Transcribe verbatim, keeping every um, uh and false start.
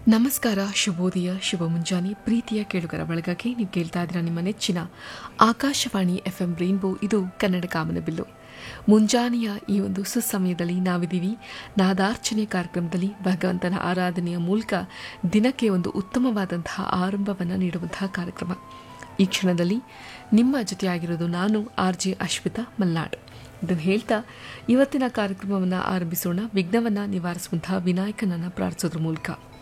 ನಮಸ್ಕಾರ, ಶುಭೋದಯ, ಶುಭ ಮುಂಜಾನೆ ಪ್ರೀತಿಯ ಕೇಳುಗರ ಬಳಗಕ್ಕೆ ನೀವು ಕೇಳ್ತಾ ಇದ್ದೀರಾ ನಿಮ್ಮ ನೆಚ್ಚಿನ ಆಕಾಶವಾಣಿ ಎಫ್ ಎಂ ರೈನ್ಬೋ. ಇದು ಕನ್ನಡ ಕಾಮನಬಿಲ್ಲು. ಮುಂಜಾನೆಯ ಈ ಒಂದು ಸುಸಮಯದಲ್ಲಿ ನಾವಿದ್ದೀವಿ ನಾದಾರ್ಚನೆ ಕಾರ್ಯಕ್ರಮದಲ್ಲಿ. ಭಗವಂತನ ಆರಾಧನೆಯ ಮೂಲಕ ದಿನಕ್ಕೆ ಒಂದು ಉತ್ತಮವಾದಂತಹ ಆರಂಭವನ್ನು ನೀಡುವಂತಹ ಕಾರ್ಯಕ್ರಮ. ಈ ಕ್ಷಣದಲ್ಲಿ ನಿಮ್ಮ ಜೊತೆಯಾಗಿರೋದು ನಾನು ಆರ್ ಜೆ ಅಶ್ವಿತಾ ಮಲ್ನಾಡ್. ಇದನ್ನು ಹೇಳ್ತಾ ಇವತ್ತಿನ ಕಾರ್ಯಕ್ರಮವನ್ನು ಆರಂಭಿಸೋಣ. ವಿಘ್ನವನ್ನು ನಿವಾರಿಸುವಂತಹ ವಿನಾಯಕನನ್ನು ಪ್ರಾರ್ಥಿಸೋದ್ರ ಮೂಲಕ.